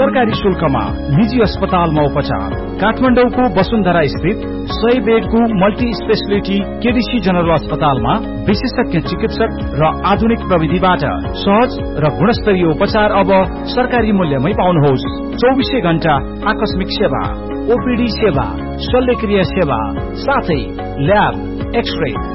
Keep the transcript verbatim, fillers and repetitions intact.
सरकारी शुल्कमा निजी अस्पतालमा उपचार। काठमाडौँको वसुन्धरा स्थित सय बेडको मल्टी स्पेशलिटी केडिसी जनरल अस्पतालमा विशेषज्ञ चिकित्सक र आधुनिक प्रविधिबाट सहज र गुणस्तरीय उपचार अब सरकारी मूल्यमै पाउनुहोस्। चौबिसै घण्टा आकस्मिक सेवा, ओपीडी सेवा, शल्यक्रिया सेवा, साथै ल्याब, एक्सरे,